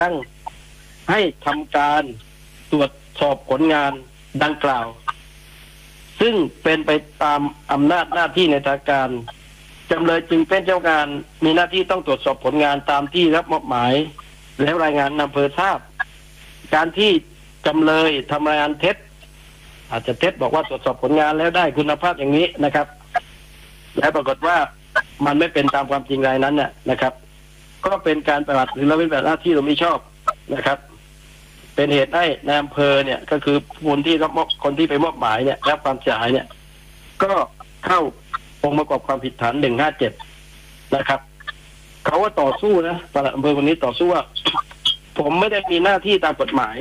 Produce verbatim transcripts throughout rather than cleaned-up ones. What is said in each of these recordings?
ตั้งให้ทำการตรวจสอบผลงานดังกล่าวซึ่งเป็นไปตามอำนาจหน้าที่ในทางการจำเลยจึงเป็นเจ้างานมีหน้าที่ต้องตรวจสอบผลงานตามที่รับมอบหมายแล้วรายงานอำเภอทราบการที่จำเลยทำรายงานเท็จอาจจะเท็จบอกว่าตรวจสอบผลงานแล้วได้คุณภาพอย่างนี้นะครับและปรากฏว่ามันไม่เป็นตามความจริงรายนั้นเนี่ยนะครับก็เป็นการปฏิบัติหรือละเว้นปฏิบัติหน้าที่โดยมิชอบนะครับเป็นเหตุให้ในอำเภอเนี่ยก็คือคนที่รับมอบคนที่ไปมอบหมายเนี่ยรับความเสียหายเนี่ยก็เข้าองค์ประกอบความผิดฐานหนึ่งห้าเจ็ดนะครับเขาว่าต่อสู้นะปลัดอำเภอคนนี้ต่อสู้ว่าผมไม่ได้มีหน้าที่ตามกฎหมาย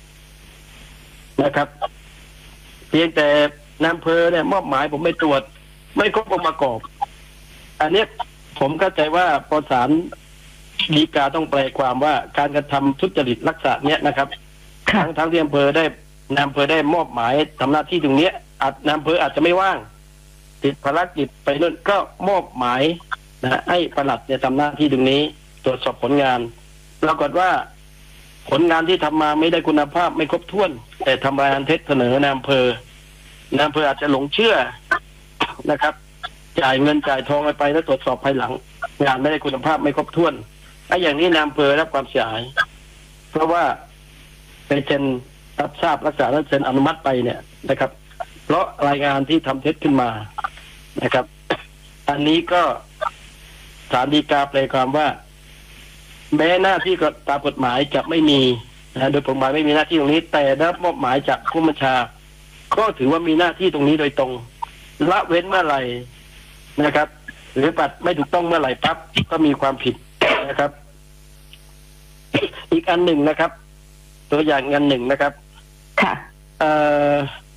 นะครับเพียงแต่นายอำเภอเนี่ยมอบหมายผมไม่ตรวจไม่ครบองค์ประกอบอันนี้ผมเข้าใจว่าพอศาลฎีกาต้องแปลความว่าการกระทำทุจริตลักษณะเนี้ยนะครับทั้งทั้งที่อำเภอได้นายอำเภอได้มอบหมายทำหน้าที่ตรงนี้อาจนายอำเภออาจจะไม่ว่างติดภารกิจไปนู่นก็มอบหมายนะให้ปลัดเนี่ยทำหน้าที่ตรงนี้ตรวจสอบผลงานปรากฏว่าผลงานที่ทำมาไม่ได้คุณภาพไม่ครบถ้วนแต่ทำรายงานเท็จเสนอนายอำเภอนายอำเภออาจจะหลงเชื่อนะครับจ่ายเงินจ่ายทองไปแล้วตรวจสอบภายหลังงานไม่ได้คุณภาพไม่ครบถ้วนไอ้อย่างนี้นายอำเภอรับความเสียหายเพราะว่าไปเซ็นรับทราบรักษาและเซ็นอนุมัติไปเนี่ยนะครับเพราะรายงานที่ทำเท็จขึ้นมานะครับอันนี้ก็ศาลฎีกาแปลความว่าแม้หน้าที่ตามกฎหมายจะไม่มีนะโดยกฎหมายไม่มีหน้าที่ตรงนี้แต่ได้มอบหมายจากผู้บัญชาก็ถือว่ามีหน้าที่ตรงนี้โดยตรงละเว้นเมื่อไหร่นะครับหรือปัดไม่ถูกต้องเมื่อไหร่ปั๊บก็มีความผิดนะครับ อีกอันหนึ่งนะครับ ตัวอย่างอันหนึ่งนะครับค่ะเอ่อ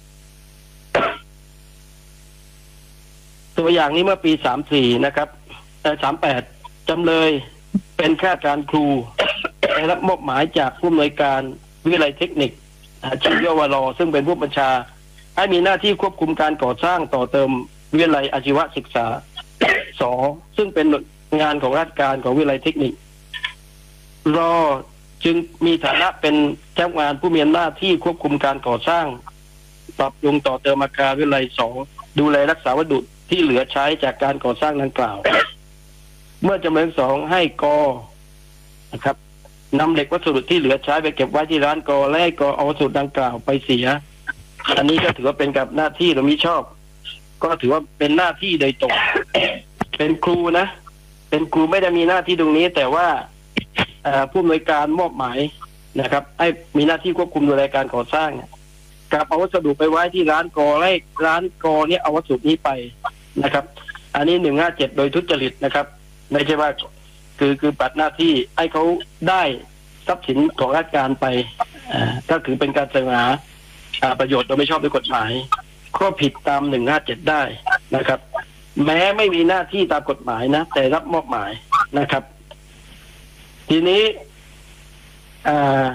ตัวอย่างนี้เมื่อปีสามสี่นะครับแต่สามแปดจำเลยเป็นข้าราชการครูได้รับมอบหมายจากผู้อำนวยการวิทยาลัยเทคนิคชื่อย่อวรซึ่งเป็นผู้บัญชาให้มีหน้าที่ควบคุมการก่อสร้างต่อเติมวิทยาลัยอาชีวศึกษาสอซึ่งเป็นงานของราชการของวิทยาลัยเทคนิครอจึงมีฐานะเป็นเจ้างานผู้มีหน้าที่ควบคุมการก่อสร้างปรับปรุงต่อเติมอาคารวิทยาลัยสองดูแลรักษาวัสดุที่เหลือใช้จากการก่อสร้างดังกล่าวเมื่อจำเลยสองให้กอนะครับนำเหล็กวัสดุที่เหลือใช้ไปเก็บไว้ที่ร้านกอและให้กอเอาวัสดุดังกล่าวไปเสียอันนี้ก็ถือว่าเป็นกับหน้าที่โดยมิชอบก็ถือว่าเป็นหน้าที่โดยตรงเป็นครูนะเป็นครูไม่ได้มีหน้าที่ตรงนี้แต่ว่าผู้อำนวยการมอบหมายนะครับให้มีหน้าที่ควบคุมดูแลการก่อสร้างกับเอาวัสดุไปไว้ที่ร้านกอและร้านกอเนี่ยเอาวัสดุนี้ไปนะครับอันนี้หนึ่งห้าเจ็ดโดยทุจริตนะครับไม่ใช่ว่าคือคือปัดหน้าที่ให้เขาได้ทรัพย์สินของราชการไปอ่าก็คือเป็นการแสวงหาประโยชน์โดยไม่ชอบด้วยกฎหมายก็ผิดตามหนึ่งห้าเจ็ดได้นะครับแม้ไม่มีหน้าที่ตามกฎหมายนะแต่รับมอบหมายนะครับทีนี้อ่า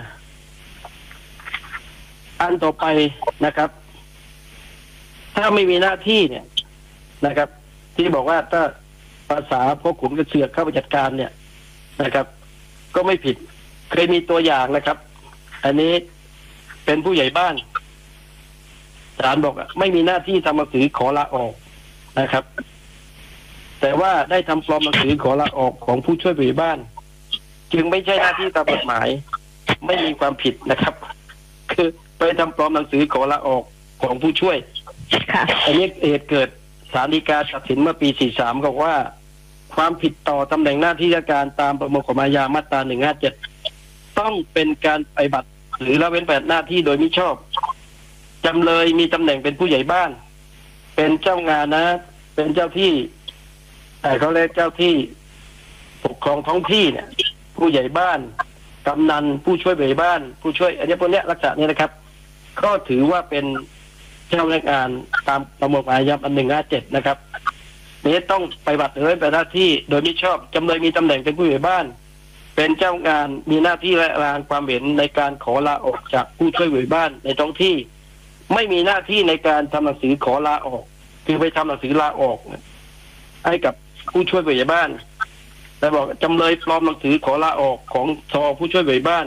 อันต่อไปนะครับถ้าไม่มีหน้าที่เนี่ยนะครับที่บอกว่าถ้าภาษาพวกขุนกระเสือกเข้าไปจัดการเนี่ยนะครับก็ไม่ผิดเคยมีตัวอย่างนะครับอันนี้เป็นผู้ใหญ่บ้านศาลบอกไม่มีหน้าที่ทำหนังสือขอลาออกนะครับแต่ว่าได้ทำปลอมหนังสือขอลาออกของผู้ช่วยผู้ใหญ่บ้านจึงไม่ใช่หน้าที่ตามกฎหมายไม่มีความผิดนะครับคือไปทำปลอมหนังสือขอลาออกของผู้ช่วยอันนี้เหตุเกิดศาลฎีกาตัดสินเมื่อปีสี่สามบอกว่าความผิดต่อตำแหน่งหน้าที่ราชการตามประมวลกฎหมายอาญามาตราหนึ่งห้าเจ็ดต้องเป็นการปฏิบัติหรือละเว้นปฏิบัติหน้าที่โดยมิชอบจำเลยมีตำแหน่งเป็นผู้ใหญ่บ้านเป็นเจ้างานนะเป็นเจ้าที่แต่เขาเรียกเจ้าที่ปกครองท้องที่เนี่ยผู้ใหญ่บ้านกำนันผู้ช่วยผู้ใหญ่บ้านผู้ช่วยอันนี้พวกนี้ลักษณะนี้นะครับก็ถือว่าเป็นเจ้าพนักงานตามประมวลกฎหมายอาญาอันหนึ่งห้าเจ็ดนะครับนี้ต้องไปบัตรเลยเป็นหน้าที่โดยมิชอบจำเลยมีตำแหน่งเป็นผู้ใหญ่บ้านเป็นเจ้างานมีหน้าที่และรางความเห็นในการขอลาออกจากผู้ช่วยผู้ใหญ่บ้านในท้องที่ไม่มีหน้าที่ในการทำหนังสือขอลาออกคือไปทำหนังสือลาออกให้กับผู้ช่วยผู้ใหญ่บ้านแต่บอกจำเลยปลอมหนังสือขอลาออกของทอผู้ช่วยผู้ใหญ่บ้าน